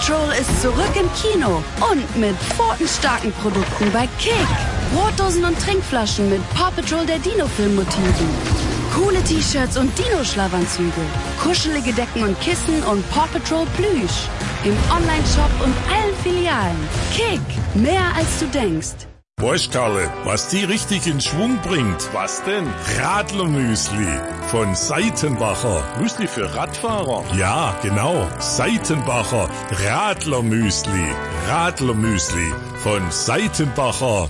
Patrol ist zurück im Kino und mit pfotenstarken Produkten bei Kick. Brotdosen und Trinkflaschen mit Paw Patrol der Dino-Film-Motiven. Coole T-Shirts und Dino-Schlafanzüge. Kuschelige Decken und Kissen und Paw Patrol Plüsch. Im Online-Shop und allen Filialen. Kick, mehr als du denkst. Weißt Karle, was die richtig in Schwung bringt? Was denn? Radlermüsli von Seitenbacher. Müsli für Radfahrer? Ja, genau. Seitenbacher Radlermüsli. Radlermüsli von Seitenbacher.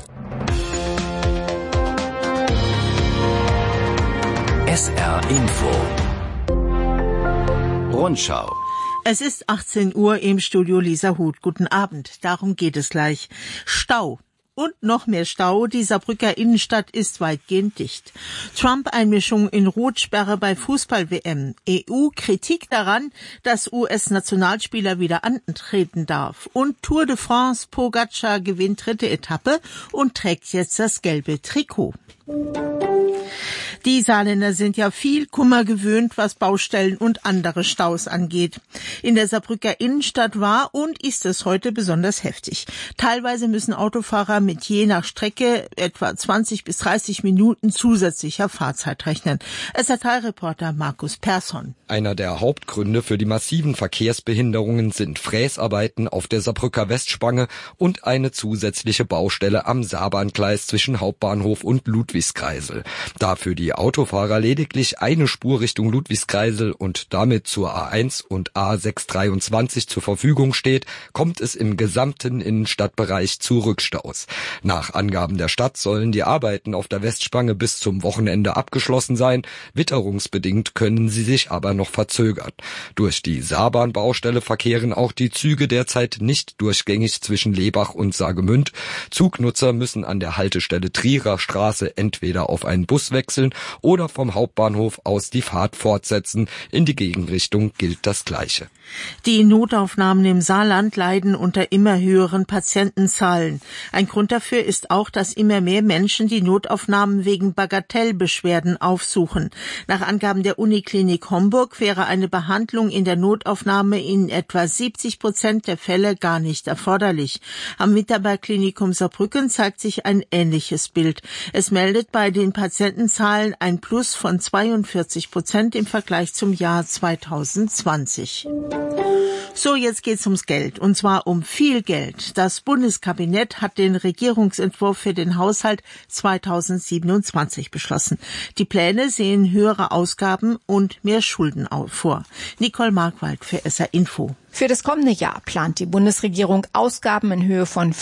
SR Info. Rundschau. Es ist 18 Uhr im Studio Lisa Huth. Guten Abend. Darum geht es gleich. Stau. Und noch mehr Stau. Die Saarbrücker Innenstadt ist weitgehend dicht. Trump-Einmischung in Rotsperre bei Fußball-WM. EU-Kritik daran, dass US-Nationalspieler wieder antreten darf. Und Tour de France, Pogacar gewinnt 3. Etappe und trägt jetzt das gelbe Trikot. Die Saarländer sind ja viel Kummer gewöhnt, was Baustellen und andere Staus angeht. In der Saarbrücker Innenstadt war und ist es heute besonders heftig. Teilweise müssen Autofahrer mit je nach Strecke etwa 20 bis 30 Minuten zusätzlicher Fahrzeit rechnen. SR3-Reporter Markus Persson. Einer der Hauptgründe für die massiven Verkehrsbehinderungen sind Fräsarbeiten auf der Saarbrücker Westspange und eine zusätzliche Baustelle am Saarbahngleis zwischen Hauptbahnhof und Ludwigskreisel. Da für die Autofahrer lediglich eine Spur Richtung Ludwigskreisel und damit zur A1 und A623 zur Verfügung steht, kommt es im gesamten Innenstadtbereich zu Rückstaus. Nach Angaben der Stadt sollen die Arbeiten auf der Westspange bis zum Wochenende abgeschlossen sein. Witterungsbedingt können sie sich aber noch verzögern. Durch die Saarbahnbaustelle verkehren auch die Züge derzeit nicht durchgängig zwischen Lebach und Saargemünd. Zugnutzer müssen an der Haltestelle Trierer Straße entweder auf einen Bus wechseln oder vom Hauptbahnhof aus die Fahrt fortsetzen. In die Gegenrichtung gilt das Gleiche. Die Notaufnahmen im Saarland leiden unter immer höheren Patientenzahlen. Ein Grund dafür ist auch, dass immer mehr Menschen die Notaufnahmen wegen Bagatellbeschwerden aufsuchen. Nach Angaben der Uniklinik Homburg wäre eine Behandlung in der Notaufnahme in etwa 70% der Fälle gar nicht erforderlich. Am Mitarbeiterklinikum Saarbrücken zeigt sich ein ähnliches Bild. Es meldet bei den Patientenzahlen ein Plus von 42% im Vergleich zum Jahr 2020. So, jetzt geht's ums Geld, und zwar um viel Geld. Das Bundeskabinett hat den Regierungsentwurf für den Haushalt 2027 beschlossen. Die Pläne sehen höhere Ausgaben und mehr Schulden vor. Nicole Markwald für SR Info. Für das kommende Jahr plant die Bundesregierung Ausgaben in Höhe von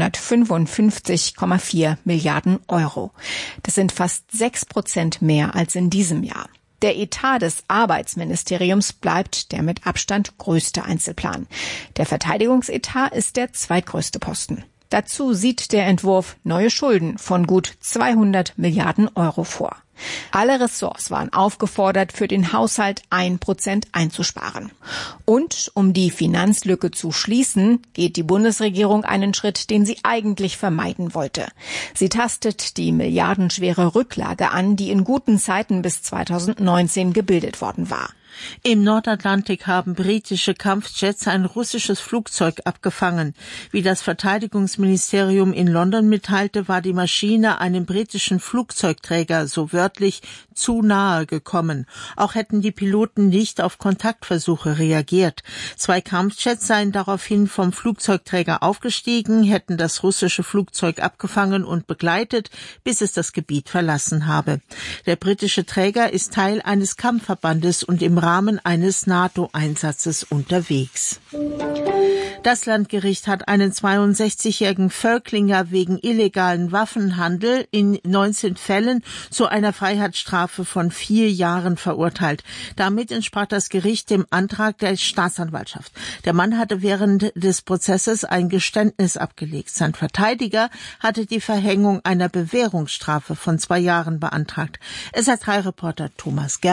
555,4 Milliarden Euro. Das sind fast 6% mehr als in diesem Jahr. Der Etat des Arbeitsministeriums bleibt der mit Abstand größte Einzelplan. Der Verteidigungsetat ist der zweitgrößte Posten. Dazu sieht der Entwurf neue Schulden von gut 200 Milliarden Euro vor. Alle Ressorts waren aufgefordert, für den Haushalt 1% einzusparen. Und um die Finanzlücke zu schließen, geht die Bundesregierung einen Schritt, den sie eigentlich vermeiden wollte. Sie tastet die milliardenschwere Rücklage an, die in guten Zeiten bis 2019 gebildet worden war. Im Nordatlantik haben britische Kampfjets ein russisches Flugzeug abgefangen. Wie das Verteidigungsministerium in London mitteilte, war die Maschine einem britischen Flugzeugträger, so wörtlich, zu nahe gekommen. Auch hätten die Piloten nicht auf Kontaktversuche reagiert. 2 Kampfjets seien daraufhin vom Flugzeugträger aufgestiegen, hätten das russische Flugzeug abgefangen und begleitet, bis es das Gebiet verlassen habe. Der britische Träger ist Teil eines Kampfverbandes und im Rahmen eines NATO-Einsatzes unterwegs. Das Landgericht hat einen 62-jährigen Völklinger wegen illegalen Waffenhandel in 19 Fällen zu einer Freiheitsstrafe von 4 Jahren verurteilt. Damit entsprach das Gericht dem Antrag der Staatsanwaltschaft. Der Mann hatte während des Prozesses ein Geständnis abgelegt. Sein Verteidiger hatte die Verhängung einer Bewährungsstrafe von 2 Jahren beantragt. SR3-Reporter Thomas Gerber.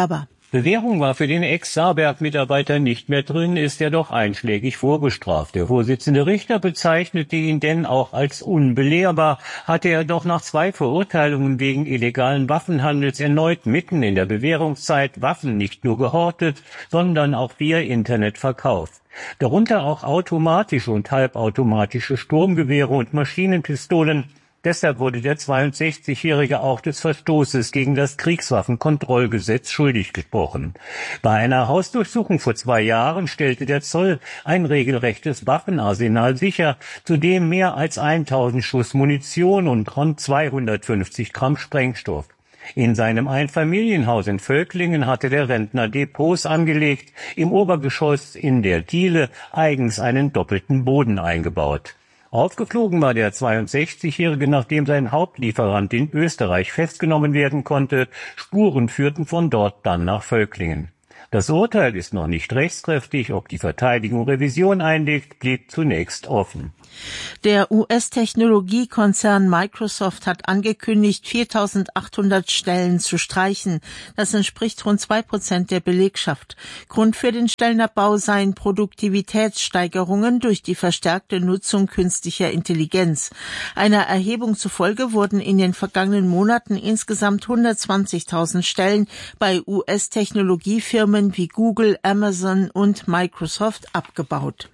Bewährung war für den Ex-Saarberg-Mitarbeiter nicht mehr drin, ist er doch einschlägig vorbestraft. Der Vorsitzende Richter bezeichnete ihn denn auch als unbelehrbar, hatte er doch nach 2 Verurteilungen wegen illegalen Waffenhandels erneut mitten in der Bewährungszeit Waffen nicht nur gehortet, sondern auch via Internet verkauft. Darunter auch automatische und halbautomatische Sturmgewehre und Maschinenpistolen. Deshalb wurde der 62-Jährige auch des Verstoßes gegen das Kriegswaffenkontrollgesetz schuldig gesprochen. Bei einer Hausdurchsuchung vor 2 Jahren stellte der Zoll ein regelrechtes Waffenarsenal sicher, zudem mehr als 1000 Schuss Munition und rund 250 Gramm Sprengstoff. In seinem Einfamilienhaus in Völklingen hatte der Rentner Depots angelegt, im Obergeschoss in der Diele eigens einen doppelten Boden eingebaut. Aufgeflogen war der 62-Jährige, nachdem sein Hauptlieferant in Österreich festgenommen werden konnte. Spuren führten von dort dann nach Völklingen. Das Urteil ist noch nicht rechtskräftig. Ob die Verteidigung Revision einlegt, blieb zunächst offen. Der US-Technologiekonzern Microsoft hat angekündigt, 4.800 Stellen zu streichen. Das entspricht rund 2% der Belegschaft. Grund für den Stellenabbau seien Produktivitätssteigerungen durch die verstärkte Nutzung künstlicher Intelligenz. Einer Erhebung zufolge wurden in den vergangenen Monaten insgesamt 120.000 Stellen bei US-Technologiefirmen wie Google, Amazon und Microsoft abgebaut.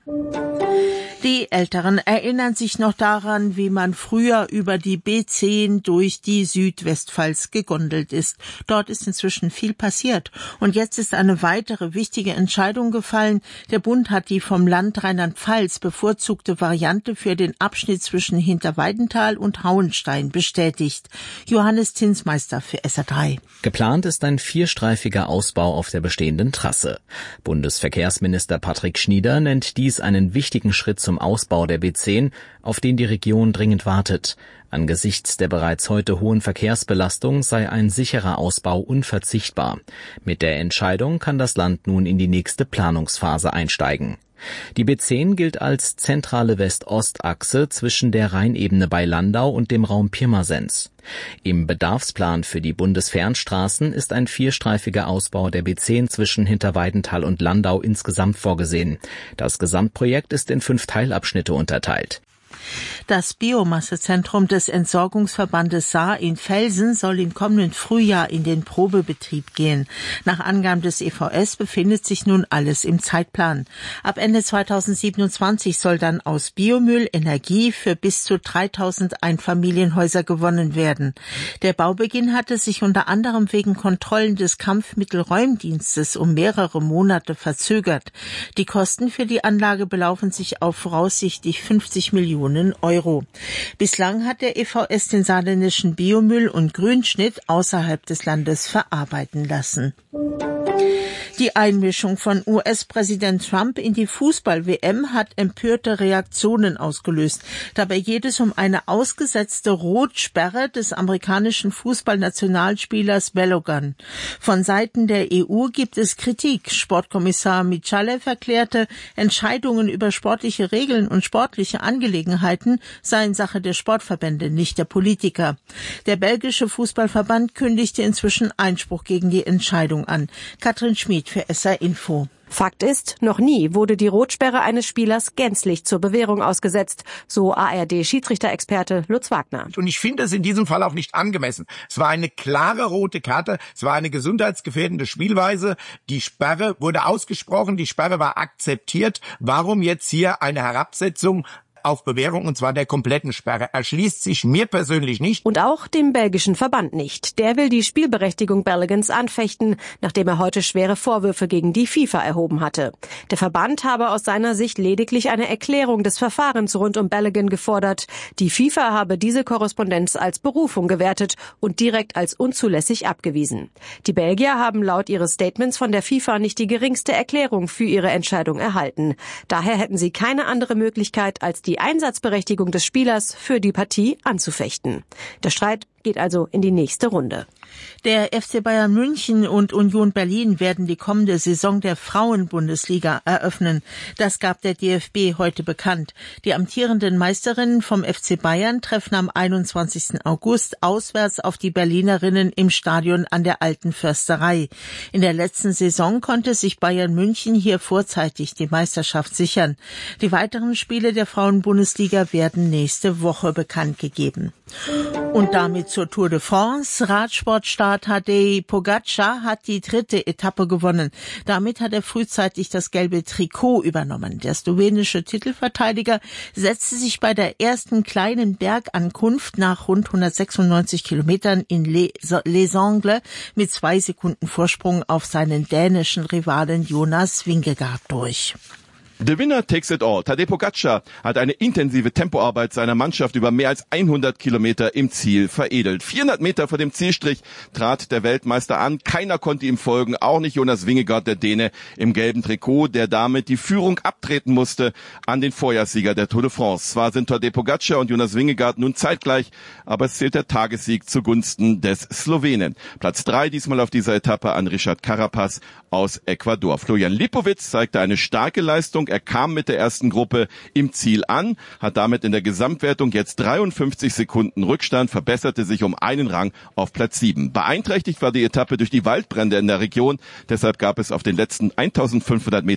Die Älteren erinnern sich noch daran, wie man früher über die B10 durch die Südwestpfalz gegondelt ist. Dort ist inzwischen viel passiert. Und jetzt ist eine weitere wichtige Entscheidung gefallen. Der Bund hat die vom Land Rheinland-Pfalz bevorzugte Variante für den Abschnitt zwischen Hinterweidenthal und Hauenstein bestätigt. Johannes Zinsmeister für SR3. Geplant ist ein 4-streifiger Ausbau auf der bestehenden Trasse. Bundesverkehrsminister Patrick Schnieder nennt dies einen wichtigen Schritt zum Ausbau der B10, auf den die Region dringend wartet. Angesichts der bereits heute hohen Verkehrsbelastung sei ein sicherer Ausbau unverzichtbar. Mit der Entscheidung kann das Land nun in die nächste Planungsphase einsteigen. Die B10 gilt als zentrale West-Ost-Achse zwischen der Rheinebene bei Landau und dem Raum Pirmasens. Im Bedarfsplan für die Bundesfernstraßen ist ein 4-streifiger Ausbau der B10 zwischen Hinterweidenthal und Landau insgesamt vorgesehen. Das Gesamtprojekt ist in 5 Teilabschnitte unterteilt. Das Biomassezentrum des Entsorgungsverbandes Saar in Velsen soll im kommenden Frühjahr in den Probebetrieb gehen. Nach Angaben des EVS befindet sich nun alles im Zeitplan. Ab Ende 2027 soll dann aus Biomüll Energie für bis zu 3000 Einfamilienhäuser gewonnen werden. Der Baubeginn hatte sich unter anderem wegen Kontrollen des Kampfmittelräumdienstes um mehrere Monate verzögert. Die Kosten für die Anlage belaufen sich auf voraussichtlich 50 Millionen Euro. Bislang hat der EVS den saarländischen Biomüll und Grünschnitt außerhalb des Landes verarbeiten lassen. Die Einmischung von US-Präsident Trump in die Fußball-WM hat empörte Reaktionen ausgelöst. Dabei geht es um eine ausgesetzte Rotsperre des amerikanischen Fußballnationalspielers Balogun. Von Seiten der EU gibt es Kritik. Sportkommissar Michallew erklärte, Entscheidungen über sportliche Regeln und sportliche Angelegenheiten seien Sache der Sportverbände, nicht der Politiker. Der belgische Fußballverband kündigte inzwischen Einspruch gegen die Entscheidung an. Katrin Schmid für SR Info. Fakt ist, noch nie wurde die Rotsperre eines Spielers gänzlich zur Bewährung ausgesetzt, so ARD-Schiedsrichter-Experte Lutz Wagner. Und ich finde es in diesem Fall auch nicht angemessen. Es war eine klare rote Karte, es war eine gesundheitsgefährdende Spielweise. Die Sperre wurde ausgesprochen, die Sperre war akzeptiert. Warum jetzt hier eine Herabsetzung auf Bewährung, und zwar der kompletten Sperre, erschließt sich mir persönlich nicht. Und auch dem belgischen Verband nicht. Der will die Spielberechtigung Balogans anfechten, nachdem er heute schwere Vorwürfe gegen die FIFA erhoben hatte. Der Verband habe aus seiner Sicht lediglich eine Erklärung des Verfahrens rund um Balogun gefordert. Die FIFA habe diese Korrespondenz als Berufung gewertet und direkt als unzulässig abgewiesen. Die Belgier haben laut ihres Statements von der FIFA nicht die geringste Erklärung für ihre Entscheidung erhalten. Daher hätten sie keine andere Möglichkeit, als die Einsatzberechtigung des Spielers für die Partie anzufechten. Der Streit geht also in die nächste Runde. Der FC Bayern München und Union Berlin werden die kommende Saison der Frauenbundesliga eröffnen. Das gab der DFB heute bekannt. Die amtierenden Meisterinnen vom FC Bayern treffen am 21. August auswärts auf die Berlinerinnen im Stadion an der Alten Försterei. In der letzten Saison konnte sich Bayern München hier vorzeitig die Meisterschaft sichern. Die weiteren Spiele der Frauenbundesliga werden nächste Woche bekannt gegeben. Und damit zur Tour de France. Radsportstar Tadej Pogačar hat die 3. Etappe gewonnen. Damit hat er frühzeitig das gelbe Trikot übernommen. Der slowenische Titelverteidiger setzte sich bei der ersten kleinen Bergankunft nach rund 196 Kilometern in Les Angles mit 2 Sekunden Vorsprung auf seinen dänischen Rivalen Jonas Vingegaard durch. The winner takes it all. Tadej Pogačar hat eine intensive Tempoarbeit seiner Mannschaft über mehr als 100 Kilometer im Ziel veredelt. 400 Meter vor dem Zielstrich trat der Weltmeister an. Keiner konnte ihm folgen, auch nicht Jonas Vingegaard, der Däne im gelben Trikot, der damit die Führung abtreten musste an den Vorjahrssieger der Tour de France. Zwar sind Tadej Pogačar und Jonas Vingegaard nun zeitgleich, aber es zählt der Tagessieg zugunsten des Slowenen. Platz 3 diesmal auf dieser Etappe an Richard Carapaz aus Ecuador. Florian Lipowitz zeigte eine starke Leistung. Er kam mit der ersten Gruppe im Ziel an, hat damit in der Gesamtwertung jetzt 53 Sekunden Rückstand, verbesserte sich um einen Rang auf Platz 7. Beeinträchtigt war die Etappe durch die Waldbrände in der Region. Deshalb gab es auf den letzten 1500 Metern